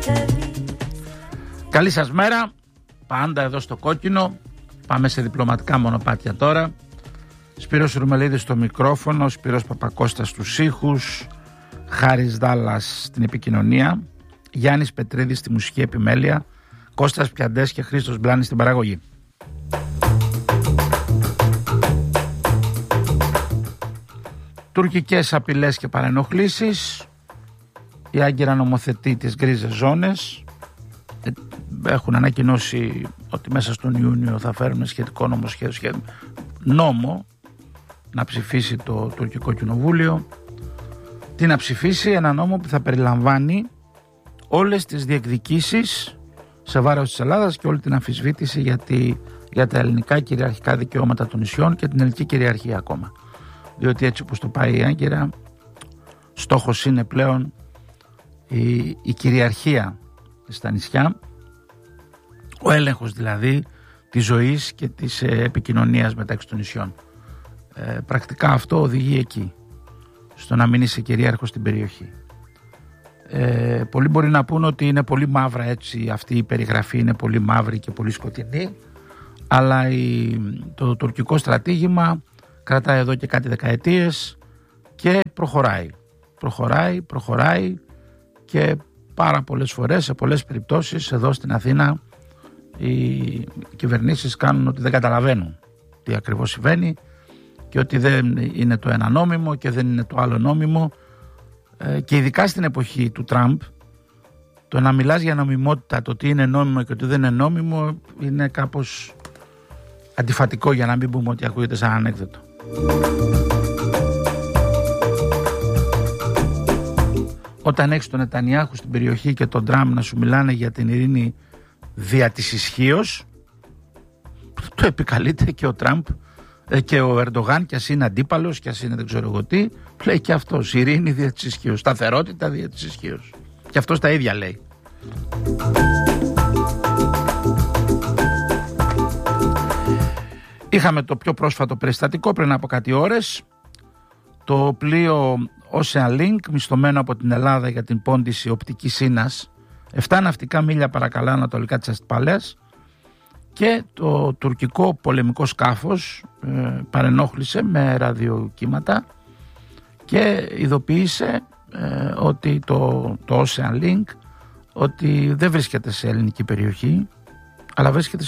Καλή σας μέρα, πάντα εδώ στο κόκκινο. Πάμε σε διπλωματικά μονοπάτια τώρα. Σπύρος Ρουμελίδης στο μικρόφωνο, Σπύρος Παπακώστας στους ήχους, Χάρης Δάλλας στην επικοινωνία, Γιάννης Πετρίδης στη μουσική επιμέλεια, Κώστας Πιαντές και Χρήστος Μπλάνης στην παραγωγή. Τουρκικές απειλές και παρενοχλήσεις. Η Άγκυρα νομοθετεί τις γκρίζες ζώνες. Έχουν ανακοινώσει ότι μέσα στον Ιούνιο θα φέρουν σχετικό νομοσχέδιο, νόμο να ψηφίσει το τουρκικό κοινοβούλιο. Τι να ψηφίσει? Ένα νόμο που θα περιλαμβάνει όλες τις διεκδικήσεις σε βάρος της Ελλάδας και όλη την αμφισβήτηση για τα ελληνικά κυριαρχικά δικαιώματα των νησιών και την ελληνική κυριαρχία ακόμα. Διότι έτσι όπως το πάει η Άγκυρα, στόχος είναι πλέον η κυριαρχία στα νησιά, ο έλεγχος δηλαδή της ζωής και της επικοινωνίας μεταξύ των νησιών. Πρακτικά αυτό οδηγεί εκεί, στο να μην είσαι κυρίαρχος στην περιοχή. Πολλοί μπορεί να πούν ότι είναι πολύ μαύρα έτσι, αυτή η περιγραφή είναι πολύ μαύρη και πολύ σκοτεινή, αλλά το τουρκικό στρατήγημα κρατάει εδώ και κάτι δεκαετίες και προχωράει και πάρα πολλές φορές, σε πολλές περιπτώσεις εδώ στην Αθήνα οι κυβερνήσεις κάνουν ότι δεν καταλαβαίνουν τι ακριβώς συμβαίνει και ότι δεν είναι το ένα νόμιμο και δεν είναι το άλλο νόμιμο, και ειδικά στην εποχή του Τραμπ το να μιλάς για νομιμότητα, το τι είναι νόμιμο και το τι δεν είναι νόμιμο, είναι κάπως αντιφατικό, για να μην πούμε ότι ακούγεται σαν ανέκδοτο. Όταν έχεις τον Νετανιάχου στην περιοχή και τον Τραμπ να σου μιλάνε για την ειρήνη δια της ισχύος, το επικαλείται και ο Τραμπ και ο Ερντογάν, κι ας είναι αντίπαλος, κι ας είναι δεν ξέρω εγώ τι, λέει και αυτός ειρήνη δια της ισχύος, σταθερότητα δια της ισχύος. Και αυτός τα ίδια λέει. Είχαμε το πιο πρόσφατο περιστατικό πριν από κάτι ώρες. Το πλοίο Ocean Link, μισθωμένο από την Ελλάδα για την πόντιση οπτικής ίνας 7 ναυτικά μίλια παρακαλά ανατολικά της Αστυπαλέας, και το τουρκικό πολεμικό σκάφος παρενόχλησε με ραδιοκύματα και ειδοποίησε ότι το Ocean Link ότι δεν βρίσκεται σε ελληνική περιοχή, αλλά βρίσκεται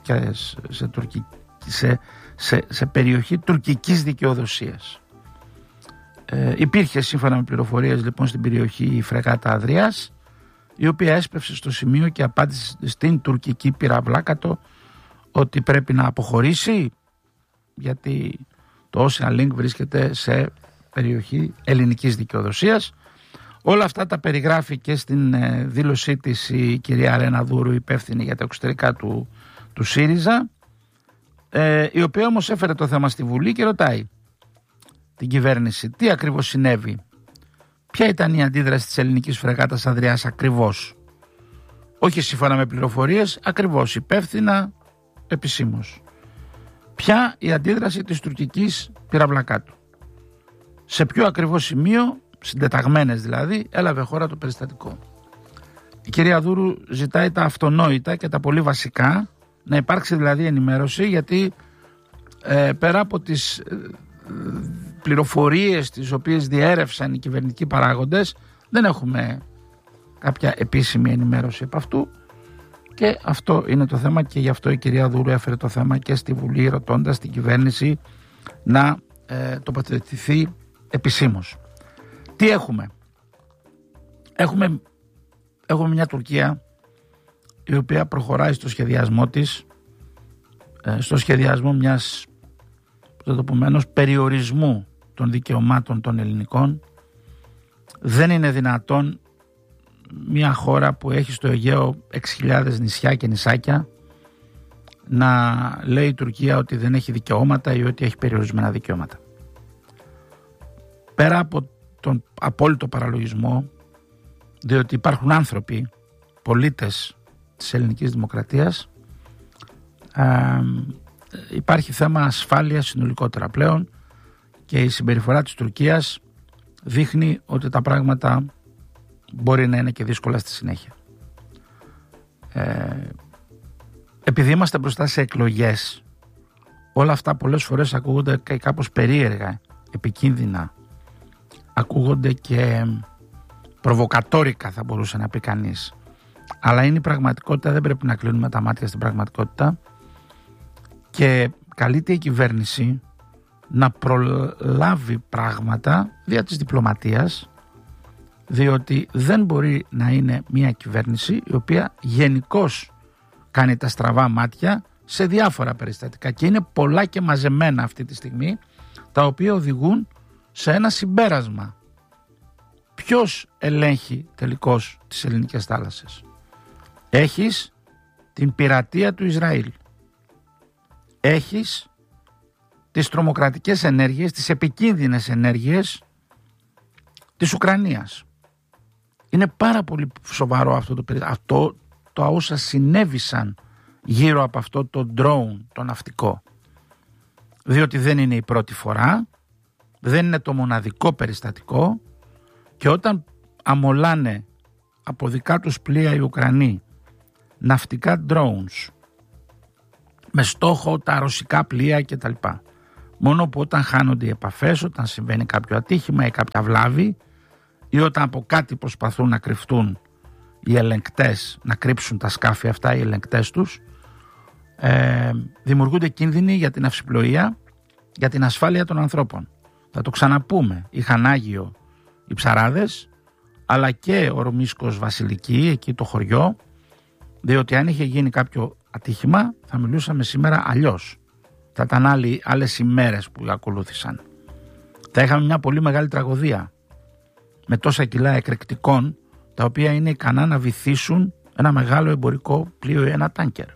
σε περιοχή τουρκικής δικαιοδοσίας. Υπήρχε σύμφωνα με πληροφορίες λοιπόν στην περιοχή η φρεγάτα Αδριάς, η οποία έσπευσε στο σημείο και απάντησε στην τουρκική πυραυλάκατο ότι πρέπει να αποχωρήσει, γιατί το Ocean Link βρίσκεται σε περιοχή ελληνικής δικαιοδοσίας. Όλα αυτά τα περιγράφει και στην δήλωσή της η κυρία Ρένα Δούρου, υπεύθυνη για τα εξωτερικά του ΣΥΡΙΖΑ, η οποία όμως έφερε το θέμα στη Βουλή και ρωτάει την κυβέρνηση τι ακριβώς συνέβη, ποια ήταν η αντίδραση της ελληνικής φρεγάτας Αδριάς ακριβώς, όχι σύμφωνα με πληροφορίες, ακριβώς, υπεύθυνα, επισήμως. Ποια η αντίδραση της τουρκικής πυραυλακάτου, σε ποιο ακριβώς σημείο, συντεταγμένες δηλαδή, έλαβε χώρα το περιστατικό. Η κυρία Δούρου ζητάει τα αυτονόητα και τα πολύ βασικά, να υπάρξει δηλαδή ενημέρωση, γιατί πέρα από τις πληροφορίες τις οποίες διέρευσαν οι κυβερνητικοί παράγοντες, δεν έχουμε κάποια επίσημη ενημέρωση από αυτού, και αυτό είναι το θέμα, και γι' αυτό η κυρία Δούρου έφερε το θέμα και στη Βουλή, ρωτώντας την κυβέρνηση να τοποθετηθεί επισήμως. Τι έχουμε? Έχουμε μια Τουρκία η οποία προχωράει στο σχεδιασμό της, στο σχεδιασμό μιας περιορισμού των δικαιωμάτων των ελληνικών. Δεν είναι δυνατόν μια χώρα που έχει στο Αιγαίο 6.000 νησιά και νησάκια να λέει η Τουρκία ότι δεν έχει δικαιώματα ή ότι έχει περιορισμένα δικαιώματα. Πέρα από τον απόλυτο παραλογισμό, διότι υπάρχουν άνθρωποι, πολίτες της ελληνικής δημοκρατίας, υπάρχει θέμα ασφάλειας συνολικότερα πλέον, και η συμπεριφορά της Τουρκίας δείχνει ότι τα πράγματα μπορεί να είναι και δύσκολα στη συνέχεια. επειδή είμαστε μπροστά σε εκλογές, όλα αυτά πολλές φορές ακούγονται και κάπως περίεργα, επικίνδυνα, ακούγονται και προβοκατόρικα, θα μπορούσε να πει κανείς, αλλά είναι η πραγματικότητα, δεν πρέπει να κλείνουμε τα μάτια στην πραγματικότητα και καλείται η κυβέρνηση να προλάβει πράγματα δια της διπλωματίας, διότι δεν μπορεί να είναι μια κυβέρνηση η οποία γενικώς κάνει τα στραβά μάτια σε διάφορα περιστατικά και είναι πολλά και μαζεμένα αυτή τη στιγμή, τα οποία οδηγούν σε ένα συμπέρασμα. Ποιος ελέγχει τελικώς τις ελληνικές θάλασσες? Έχεις την πειρατεία του Ισραήλ, έχεις τις τρομοκρατικές ενέργειες, τις επικίνδυνες ενέργειες της Ουκρανίας. Είναι πάρα πολύ σοβαρό αυτό το όσα συνέβησαν γύρω από αυτό το drone, το ναυτικό. Διότι δεν είναι η πρώτη φορά, δεν είναι το μοναδικό περιστατικό και όταν αμολάνε από δικά τους πλοία οι Ουκρανοί ναυτικά drones με στόχο τα ρωσικά πλοία κτλ. Μόνο που όταν χάνονται οι επαφές, όταν συμβαίνει κάποιο ατύχημα ή κάποια βλάβη ή όταν από κάτι προσπαθούν να κρυφτούν οι ελεγκτές, να κρύψουν τα σκάφη αυτά οι ελεγκτές τους, δημιουργούνται κίνδυνοι για την αυσιπλοεία, για την ασφάλεια των ανθρώπων. Θα το ξαναπούμε, είχαν Άγιο οι ψαράδες, αλλά και ο Ρωμίσκος Βασιλική, εκεί το χωριό, διότι αν είχε γίνει κάποιο ατύχημα θα μιλούσαμε σήμερα αλλιώς. Θα ήταν άλλες ημέρες που ακολούθησαν. Θα είχαμε μια πολύ μεγάλη τραγωδία με τόσα κιλά εκρηκτικών, τα οποία είναι ικανά να βυθίσουν ένα μεγάλο εμπορικό πλοίο ή ένα τάνκερ.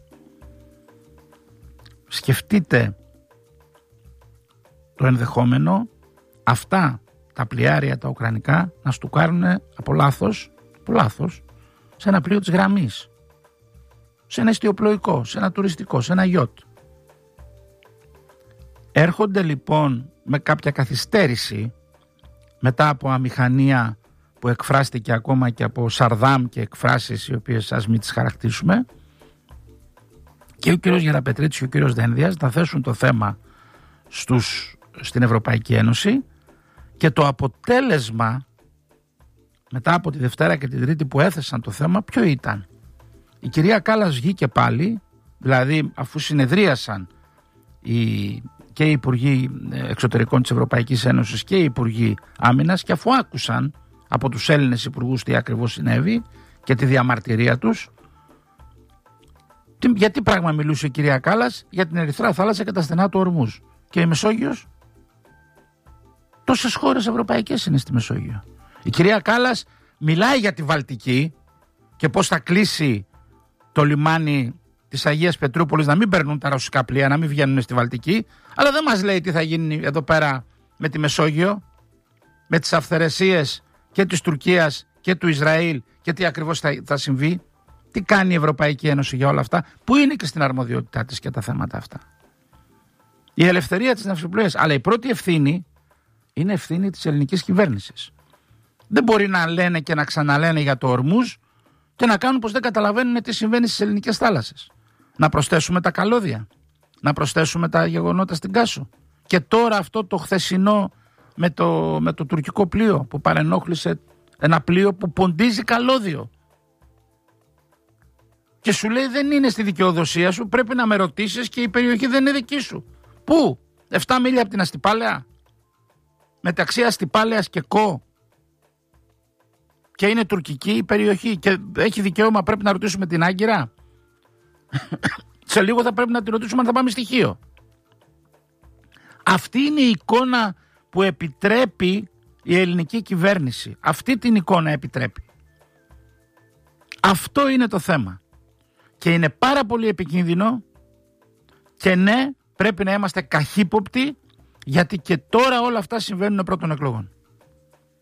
Σκεφτείτε το ενδεχόμενο αυτά τα πλοιάρια τα ουκρανικά να στουκάρουν από λάθος σε ένα πλοίο της γραμμής, σε ένα εστιοπλοϊκό, σε ένα τουριστικό, σε ένα γιότ. Έρχονται λοιπόν με κάποια καθυστέρηση μετά από αμηχανία που εκφράστηκε ακόμα και από Σαρδάμ και εκφράσεις οι οποίες ας μην τις χαρακτήσουμε, και ο κύριος Γεραπετρίτης και ο κύριος Δένδιας να θέσουν το θέμα στην Ευρωπαϊκή Ένωση και το αποτέλεσμα μετά από τη Δευτέρα και την Τρίτη που έθεσαν το θέμα ποιο ήταν? Η κυρία Κάλλας βγήκε πάλι, δηλαδή αφού συνεδρίασαν και οι Υπουργοί Εξωτερικών της Ευρωπαϊκής Ένωσης και οι Υπουργοί Άμυνας και αφού άκουσαν από τους Έλληνες υπουργούς τι ακριβώς συνέβη και τη διαμαρτυρία τους, για τι πράγμα μιλούσε η κυρία Κάλλας? Για την Ερυθρά Θάλασσα και τα στενά του Ορμούζ. Και η Μεσόγειος? Τόσες χώρες ευρωπαϊκές είναι στη Μεσόγειο. Η κυρία Κάλλας μιλάει για τη Βαλτική και πώς θα κλείσει το λιμάνι της Αγίας Πετρούπολης, να μην παίρνουν τα ρωσικά πλοία, να μην βγαίνουν στη Βαλτική, αλλά δεν μας λέει τι θα γίνει εδώ πέρα με τη Μεσόγειο, με τις αυθαιρεσίες και της Τουρκίας και του Ισραήλ και τι ακριβώς θα συμβεί. Τι κάνει η Ευρωπαϊκή Ένωση για όλα αυτά, που είναι και στην αρμοδιότητά της και τα θέματα αυτά? Η ελευθερία της ναυσιπλοείας, αλλά η πρώτη ευθύνη είναι ευθύνη της ελληνικής κυβέρνησης. Δεν μπορεί να λένε και να ξαναλένε για το Ορμούζ και να κάνουν πως δεν καταλαβαίνουν τι συμβαίνει στις ελληνικές θάλασσες. Να προσθέσουμε τα καλώδια, να προσθέσουμε τα γεγονότα στην Κάσο. Και τώρα αυτό το χθεσινό με το τουρκικό πλοίο που παρενόχλησε ένα πλοίο που ποντίζει καλώδιο. Και σου λέει δεν είναι στη δικαιοδοσία σου, πρέπει να με ρωτήσεις και η περιοχή δεν είναι δική σου. Πού? 7 μίλια από την Αστυπάλαια? Μεταξύ Αστυπάλαιας και Κο. Και είναι τουρκική η περιοχή και έχει δικαίωμα, πρέπει να ρωτήσουμε την Άγκυρα. Σε λίγο θα πρέπει να τη ρωτήσουμε αν θα πάμε στοιχείο. Αυτή είναι η εικόνα που επιτρέπει η ελληνική κυβέρνηση. Αυτή την εικόνα επιτρέπει. Αυτό είναι το θέμα. Και είναι πάρα πολύ επικίνδυνο και ναι, πρέπει να είμαστε καχύποπτοι, γιατί και τώρα όλα αυτά συμβαίνουν πρώτων εκλογών.